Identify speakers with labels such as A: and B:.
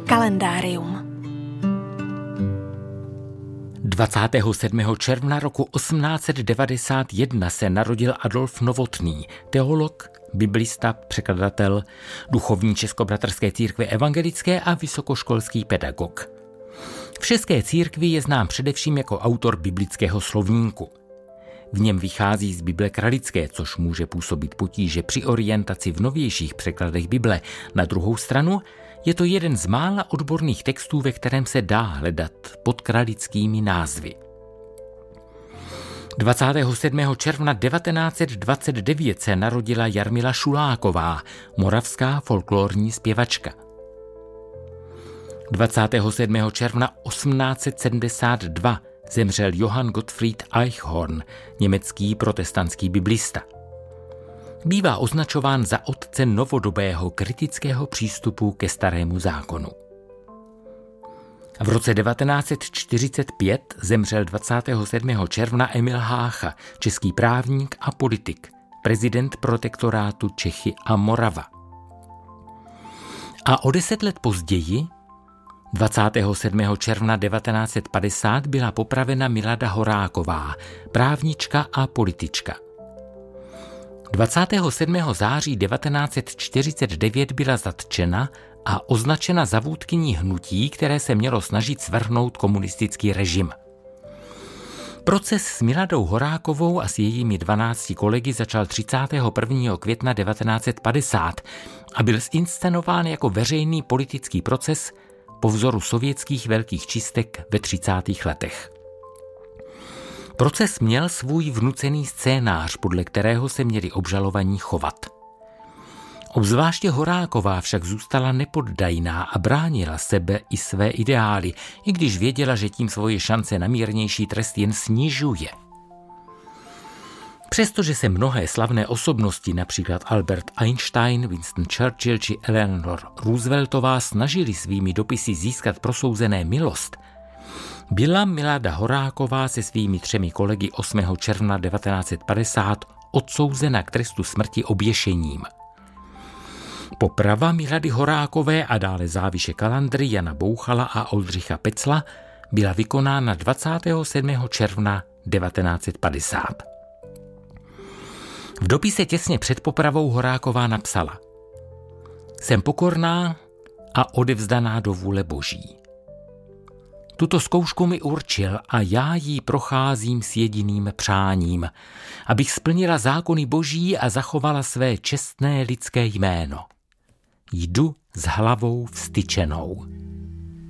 A: Kalendárium. 27. června roku 1891 se narodil Adolf Novotný, teolog, biblista, překladatel, duchovní Českobratrské církve evangelické a vysokoškolský pedagog. V české církvi je znám především jako autor biblického slovníku. V něm vychází z Bible kralické, což může působit potíže při orientaci v novějších překladech Bible. Na druhou stranu je to jeden z mála odborných textů, ve kterém se dá hledat pod kralickými názvy. 27. června 1929 se narodila Jarmila Šuláková, moravská folklorní zpěvačka. 27. června 1872 zemřel Johann Gottfried Eichhorn, německý protestantský biblista. Bývá označován za otce novodobého kritického přístupu ke Starému zákonu. V roce 1945 zemřel 27. června Emil Hácha, český právník a politik, prezident protektorátu Čechy a Morava. A o 10 let později, 27. června 1950, byla popravena Milada Horáková, právnička a politička. 27. září 1949 byla zatčena a označena za vůdkyní hnutí, které se mělo snažit svrhnout komunistický režim. Proces s Miladou Horákovou a s jejími 12 kolegy začal 31. května 1950 a byl zinscenován jako veřejný politický proces po vzoru sovětských velkých čistek ve 30. letech. Proces měl svůj vnucený scénář, podle kterého se měli obžalovaní chovat. Obzvláště Horáková však zůstala nepoddajná a bránila sebe i své ideály, i když věděla, že tím svoje šance na mírnější trest jen snižuje. Přestože se mnohé slavné osobnosti, například Albert Einstein, Winston Churchill či Eleanor Rooseveltová, snažili svými dopisy získat prosouzené milost, byla Milada Horáková se svými 3 kolegy 8. června 1950 odsouzena k trestu smrti oběšením. Poprava Milady Horákové a dále záviše Kalandry, Jana Bouchala a Oldřicha Pecla byla vykonána 27. června 1950. V dopise těsně před popravou Horáková napsala: Jsem pokorná a odevzdaná do vůle Boží. Tuto zkoušku mi určil a já ji procházím s jediným přáním, abych splnila zákony Boží a zachovala své čestné lidské jméno. Jdu s hlavou vztyčenou.